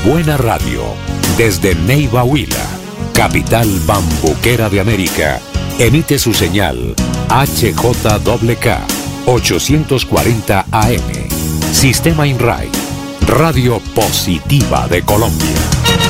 Buena Radio, desde Neiva Huila, capital bambuquera de América, emite su señal HJKK 840 AM. Sistema INRAI, Radio Positiva de Colombia.